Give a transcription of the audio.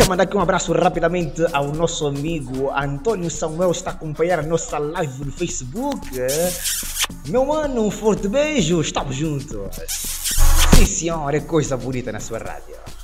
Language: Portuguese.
Deixa eu mandar aqui um abraço rapidamente ao nosso amigo Antônio Samuel, está a acompanhar a nossa live no Facebook. Meu mano, um forte beijo, estamos juntos. Sim senhor, é coisa bonita na sua rádio.